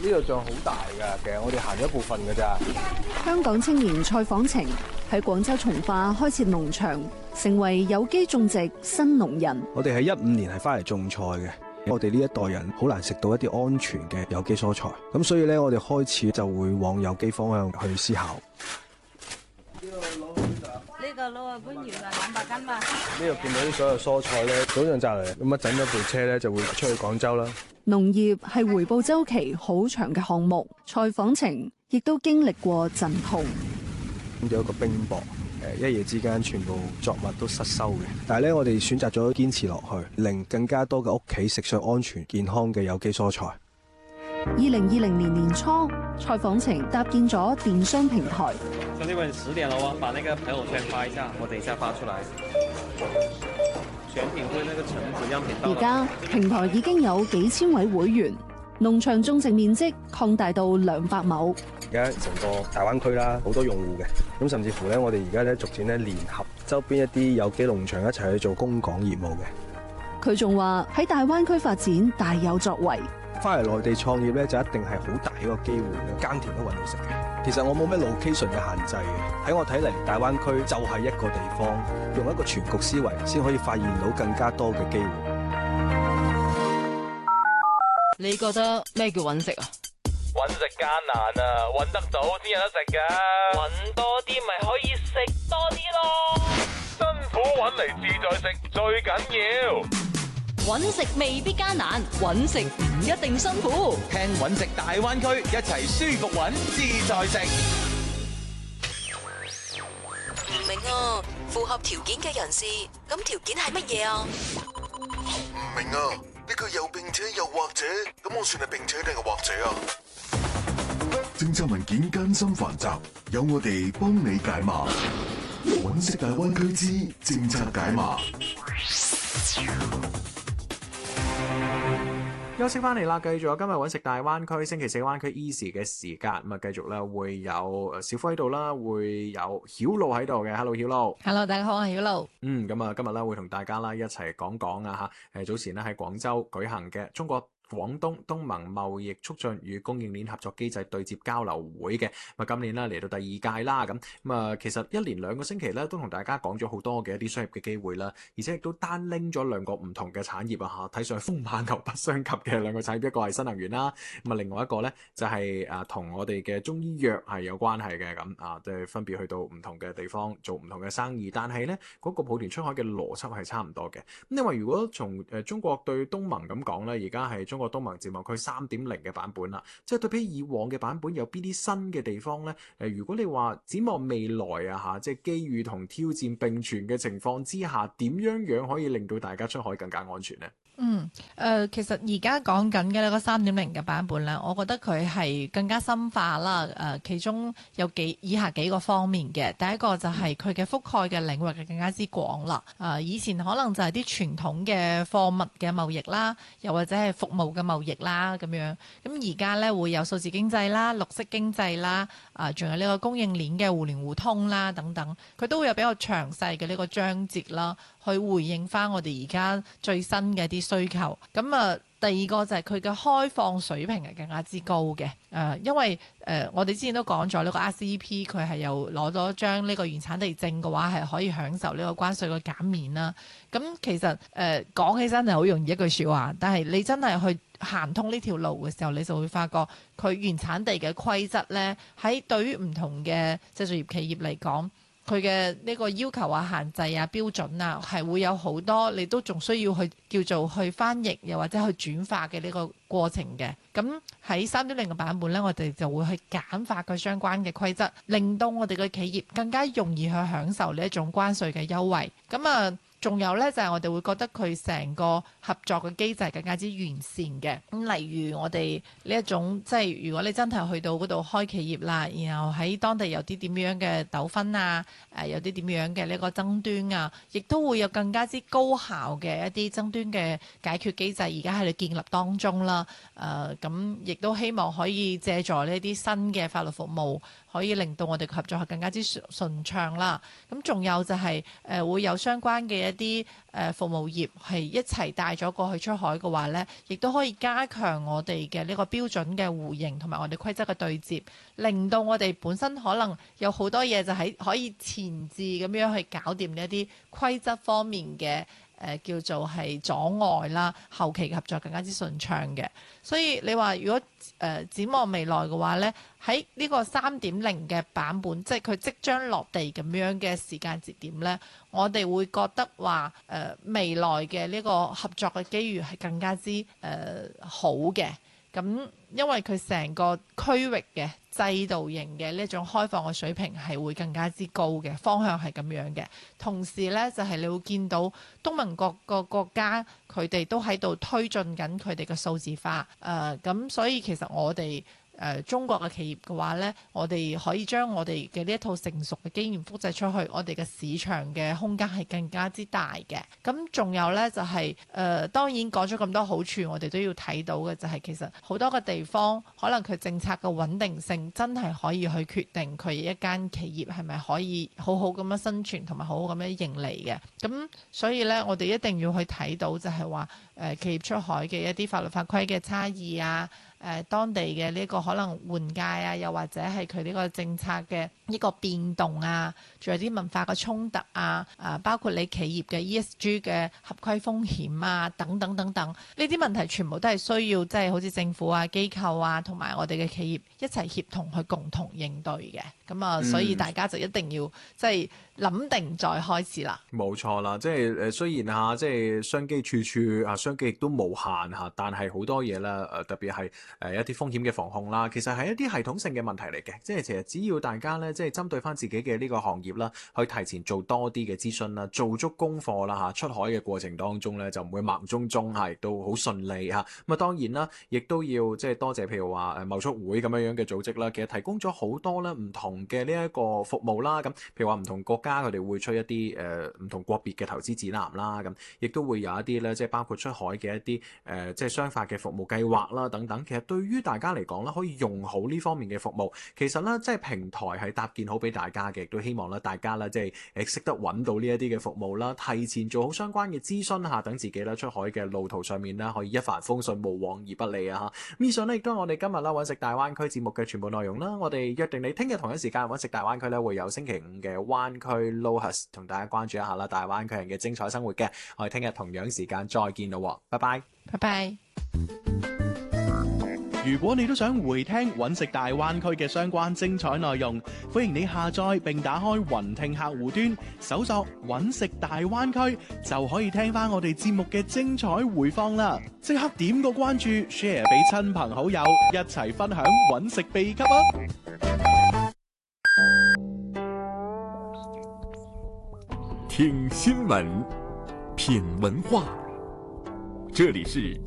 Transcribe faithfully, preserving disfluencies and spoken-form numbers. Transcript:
呢度仲好大㗎，其實我哋行咗一部分㗎咋。 香港青年蔡訪晴喺廣州從化開設農場，成為有機種植新農人。 我哋喺一五年係翻嚟種菜嘅，我哋呢一代人好難食到一啲安全嘅有機蔬菜，咁所以咧我哋開始就會往有機方向去思考。 呢個攞啊搬完啊兩百斤嘛。 呢度見到啲所有蔬菜咧，早上摘嚟，咁啊整咗部車咧就會出去廣州啦。 農業係回報週期好長嘅項目，蔡訪晴亦都經歷過陣痛。 有一個冰雹，誒一夜之間全部作物都失收嘅。但係咧，我哋選擇咗堅持落去，令更加多嘅屋企食上安全健康嘅有機蔬菜。 二零二零年年初，蔡訪晴搭建咗電商平台。 兄弟們，十點了喎，把那個朋友圈發一下，我等一下發出來。選品會那個橙子樣品到。 而家平台已經有幾千位會員，農場種植面積擴大到兩百畝。 而家成個大灣區啦，好多用戶嘅，咁甚至乎咧，我哋而家咧逐漸咧聯合周邊一啲有機農場一齊去做供港業務嘅。 佢仲話喺大灣區發展大有作為。 翻嚟內地創業咧，就一定係好大一個機會嘅，耕田都揾到食嘅。其實我冇咩 location 嘅限制嘅，喺我睇嚟，大灣區就係一個地方，用一個全局思維，先可以發現到更加多嘅機會。 你覺得咩叫揾食啊？ 揾食艱難啊，揾得到先有得食㗎。揾多啲咪可以食多啲咯。辛苦揾嚟自在食最緊要。 揾食未必艱難，揾食唔一定辛苦。 聽揾食大灣區，一齊舒服揾，自在食。 唔明啊，符合條件嘅人士，咁條件係乜嘢啊？ 唔明啊，呢個又並且又或者，咁我算係並且定係或者啊？政策文件艱辛繁雜，有我哋幫你解碼。揾食大灣區之政策解碼。 休息翻嚟啦，繼續有今日揾食大灣區星期四灣區 Easy 嘅時間，咁啊繼續咧會有小夫喺度啦，會有曉露喺度嘅。Hello 曉露。 Hello 大家好，我係曉露。 嗯，咁啊今日咧會同大家啦一齊講講啊吓，誒早前咧喺廣州舉行嘅中國廣東東盟貿易促進與供應鏈合作機制對接交流會嘅，咁今年咧嚟到第二屆啦，咁咁啊其實一連兩個星期咧都同大家講咗好多嘅一啲商業嘅機會啦，而且亦都單拎咗兩個唔同嘅產業啊嚇，睇上去風馬牛不相及嘅兩個產業，一個係新能源啦，咁啊另外一個咧就係啊同我哋嘅中醫藥係有關係嘅，咁啊即係分別去到唔同嘅地方做唔同嘅生意，但係咧嗰個莆田出海嘅邏輯係差唔多嘅，咁因為如果從誒中國對東盟咁講咧，而家係中國東盟自貿區三點零嘅版本啦，即係對比以往嘅版本有邊啲新嘅地方呢？誒，如果你話展望未來啊嚇，即係機遇同挑戰並存嘅情況之下，點樣樣可以令到大家出海更加安全呢？ 嗯，誒、呃，其實而家講緊嘅呢個三點零嘅版本咧，我覺得佢係更加深化啦。誒、呃，其中有幾以下幾個方面嘅，第一個就係佢嘅覆蓋嘅領域更加之廣啦。誒、呃，以前可能就係啲傳統嘅貨物嘅貿易啦，又或者係服務嘅貿易啦咁樣。咁而家咧會有數字經濟啦、綠色經濟啦，啊、呃，仲有呢個供應鏈嘅互聯互通啦等等，佢都會有比較詳細嘅呢個章節啦，去回應翻我哋而家最新嘅啲需求。咁啊，第二個就係佢嘅開放水平係更加之高嘅。誒、呃，因為誒、呃、我哋之前都講咗呢個 R C E P，佢係有攞咗張呢個原產地證嘅話，係可以享受呢個關稅嘅減免啦。咁其實誒講、呃、起身係好容易一句説話，但係你真係去行通呢條路嘅時候，你就會發覺佢原產地嘅規則咧，喺對於唔同嘅製造業企業嚟講，佢嘅呢個要求啊、限制啊、標準啊，係會有好多，你都仲需要去叫做去翻譯，又或者去轉化嘅呢個過程嘅。咁喺三點零嘅版本呢，我哋就會去簡化佢相關嘅規則，令到我哋嘅企業更加容易去享受呢一種關稅嘅優惠。咁啊〜仲有呢，就係、是、我哋會覺得佢成個合作嘅機制更加之完善嘅。咁例如我哋呢一種，即係如果你真係去到嗰度開企業啦，然後喺當地有啲點樣嘅糾紛啊，誒、呃、有啲點樣嘅呢個爭端啊，亦都會有更加之高效嘅一啲爭端嘅解決機制，而家喺度建立當中啦。誒咁亦都希望可以借助呢啲新嘅法律服務，可以令到我哋合作係更加之順暢啦。咁仲有就係、是、誒、呃、會有相關嘅一啲誒服務業係一齊帶咗過去出海嘅話咧，亦都可以加強我哋嘅呢個標準嘅互認同埋我哋規則嘅對接，令到我哋本身可能有好多嘢就喺可以前置咁樣去搞掂呢一啲規則方面嘅誒、呃、叫做係阻礙啦，後期嘅合作更加之順暢嘅。所以你話如果誒、呃、展望未來嘅話咧，喺呢個三點零嘅版本，即係佢即將落地咁樣嘅時間節點咧，我哋會覺得話誒、呃、未來嘅呢個合作嘅機遇係更加之誒、呃、好嘅。咁因為佢成個區域嘅制度型嘅呢種開放嘅水平係會更加之高嘅，方向係咁樣嘅。同時呢，就係、是、你會見到東盟各個國家佢哋都喺度推進緊佢哋嘅數字化。誒、呃、咁，所以其實我哋誒、呃、中國嘅企業嘅話呢，我哋可以將我哋嘅呢一套成熟嘅經驗複製出去，我哋嘅市場嘅空間係更加之大嘅。咁仲有呢，就係、是、誒、呃、當然講咗咁多好處，我哋都要睇到嘅就係其實好多個地方可能佢政策嘅穩定性真係可以去決定佢一間企業係咪可以好好咁樣生存同埋好好咁樣盈利嘅。咁所以呢，我哋一定要去睇到就係話誒企業出海嘅一啲法律法規嘅差異啊。誒、呃、當地嘅呢個可能換屆啊，又或者係佢呢個政策嘅呢個變動啊，仲有啲文化嘅衝突啊，啊包括你企業嘅 E S G 嘅合規風險啊，等等等等，呢啲問題全部都係需要即係、就是、好似政府啊、機構啊，同埋我哋嘅企業一齊協同去共同應對嘅。咁啊，所以大家就一定要即係諗定再開始啦。 冇錯啦，即係誒雖然嚇，即係商機處處啊，商機亦都無限嚇，但係好多嘢咧誒，特別係誒一啲風險嘅防控啦，其實係一啲系統性嘅問題嚟嘅。即係其實只要大家咧，即係針對翻自己嘅呢個行業啦，去提前做多啲嘅諮詢啦，做足功課啦嚇，出海嘅過程當中咧就唔會盲中中嚇，亦都好順利嚇。咁啊當然啦，亦都要即係多謝譬如話誒貿促會咁樣樣嘅組織啦，其實提供咗好多咧唔同嘅呢一個服務啦，咁譬如話唔同國家佢哋會出一啲誒唔同國別嘅投資指南啦，咁亦都會有一啲咧，即係包括出海嘅一啲誒、呃、即係商法嘅服務計劃啦等等。其實對於大家嚟講咧，可以用好呢方面嘅服務，其實咧即係平台係搭建好俾大家嘅，亦都希望咧大家咧即係誒識得揾到呢一啲嘅服務啦，提前做好相關嘅諮詢下，等自己咧出海嘅路途上面咧可以一帆風順，無往而不利啊！嚇，以上咧亦都係我哋今日啦揾食大灣區節目嘅全部內容啦。我哋約定你聽日同一時間揾食大灣區咧會有星期五嘅灣區 Lohas 同大家關注一下啦，大灣區人嘅精彩生活嘅。我哋聽日同樣時間再見咯，拜拜， 拜拜。 如果你都想回聽揾食大灣區嘅相關精彩內容，歡迎你下載並打開雲聽客戶端，搜索揾食大灣區，就可以聽翻我哋節目嘅精彩回放啦！即刻點個關注 ，share 俾親朋好友，一齊分享揾食秘笈啊！ 聽新聞，品文化，這裡是